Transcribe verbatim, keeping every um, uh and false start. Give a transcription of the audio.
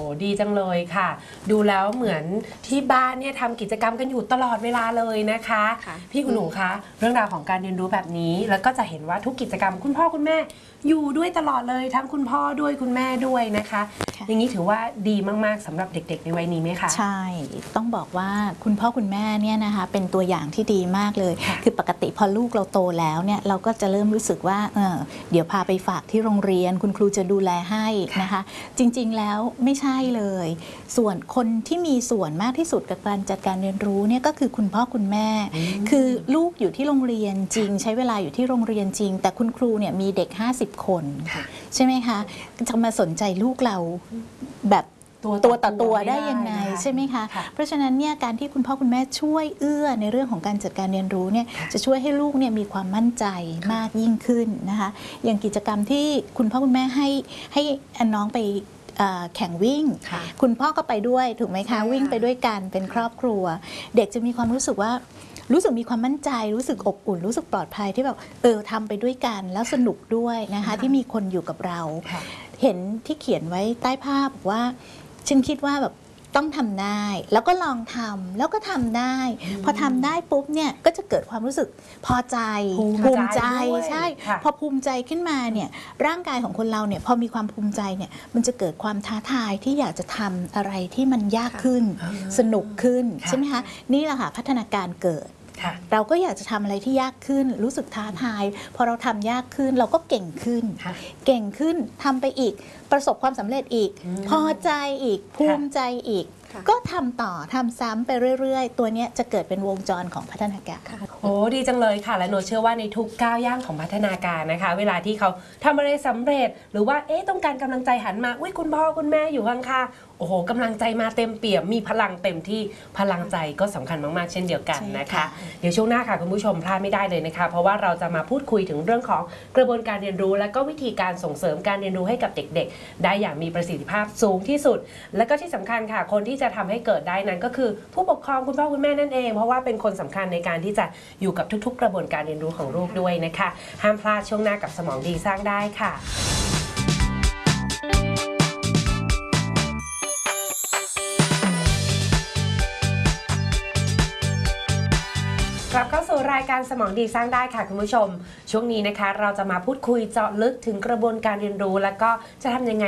ดีจังเลยค่ะดูแล้วเหมือนที่บ้านเนี่ยทำกิจกรรมกันอยู่ตลอดเวลาเลยนะคะพี่คุณหนูคะเรื่องราวของการเรียนรู้แบบนี้แล้วก็จะเห็นว่าทุกกิจกรรมคุณพ่อคุณแม่อยู่ด้วยตลอดเลยทั้งคุณพ่อด้วยคุณแม่ด้วยนะคะอย่างนี้ถือว่าดีมากๆสำหรับเด็กๆในวัยนี้ไหมคะใช่ต้องบอกว่าคุณพ่อคุณแม่เนี่ยนะคะเป็นตัวอย่างที่ดีมากเลยคือปกติพอลูกเราโตแล้วเนี่ยเราก็จะเริ่มรู้สึกว่าเออเดี๋ยวพาไปฝากที่โรงเรียนคุณครูจะดูแลให้นะคะจริงๆแล้วไม่ใช่เลยส่วนคนที่มีส่วนมากที่สุดกับการจัดการเรียนรู้เนี่ยก็คือคุณพ่อคุณแม่คือลูกอยู่ที่โรงเรียนจริงใช้เวลาอยู่ที่โรงเรียนจริงแต่คุณครูเนี่ยมีเด็กห้าสิบคนใช่ไหมคะจะมาสนใจลูกเราแบบตัวต่อตัวได้ยังไงใช่ไหมคะเพราะฉะนั้นเนี่ยการที่คุณพ่อคุณแม่ช่วยเอื้อในเรื่องของการจัดการเรียนรู้เนี่ยจะช่วยให้ลูกเนี่ยมีความมั่นใจมากยิ่งขึ้นนะคะอย่างกิจกรรมที่คุณพ่อคุณแม่ให้ให้น้องไปแข่งวิ่งคุณพ่อก็ไปด้วยถูกไหมคะวิ่งไปด้วยกันเป็นครอบครัวเด็กจะมีความรู้สึกว่ารู้สึกมีความมั่นใจรู้สึกอบอุ่นรู้สึกปลอดภัยที่แบบเออทำไปด้วยกันแล้วสนุกด้วยนะคะที่มีคนอยู่กับเราเห็นที่เขียนไว้ใต้ภาพว่าฉันคิดว่าแบบต้องทำได้แล้วก็ลองทำแล้วก็ทำได้พอทำได้ปุ๊บเนี่ยก็จะเกิดความรู้สึกพอใจภูมิใจใช่พอภูมิใจขึ้นมาเนี่ยร่างกายของคนเราเนี่ยพอมีความภูมิใจเนี่ยมันจะเกิดความท้าทายที่อยากจะทำอะไรที่มันยากขึ้นสนุกขึ้นใช่ไหมคะนี่แหละค่ะพัฒนาการเกิดเราก็อยากจะทำอะไรที่ยากขึ้นรู้สึกท้าทายพอเราทำยากขึ้นเราก็เก่งขึ้นเก่งขึ้นทำไปอีกประสบความสำเร็จอีกพอใจอีกภูมิใจอีกก็ทำต่อทำซ้ำไปเรื่อยๆตัวนี้จะเกิดเป็นวงจรของพัฒนาการโอ้ดีจังเลยค่ะและโนเชื่อว่าในทุกก้าวย่างของพัฒนาการนะคะเวลาที่เขาทำอะไรสำเร็จหรือว่าเอ๊ะต้องการกำลังใจหันมาอุ้ยคุณพ่อคุณแม่อยู่ข้างๆโอ้โหกำลังใจมาเต็มเปี่ยมมีพลังเต็มที่พลังใจก็สำคัญมากๆเช่นเดียวกันนะคะเดี๋ยวช่วงหน้าค่ะคุณผู้ชมพลาดไม่ได้เลยนะคะเพราะว่าเราจะมาพูดคุยถึงเรื่องของกระบวนการเรียนรู้และก็วิธีการส่งเสริมการเรียนรู้ให้กับเด็กๆได้อย่างมีประสิทธิภาพสูงที่สุดและก็ที่สำคัญค่ะคนที่จะทำให้เกิดได้นั้นก็คือผู้ปกครองคุณพ่อคุณแม่นั่นเองเพราะว่าเป็นคนสำคัญในการที่จะอยู่กับทุกๆกระบวนการเรียนรู้ของลูกด้วยนะคะห้ามพลาดช่วงหน้ากับสมองดีสร้างได้ค่ะกลับเข้าสู่รายการสมองดีสร้างได้ค่ะคุณผู้ชมช่วงนี้นะคะเราจะมาพูดคุยเจาะลึกถึงกระบวนการเรียนรู้แล้วก็จะทำยังไง